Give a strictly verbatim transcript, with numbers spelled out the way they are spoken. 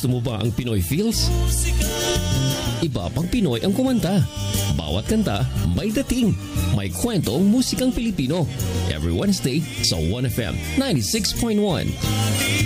Gusto mo ba ang Pinoy feels? Iba pang Pinoy ang kumanta. Bawat kanta may dating. May kwentong musikang Pilipino. Every Wednesday sa one F M ninety-six point one.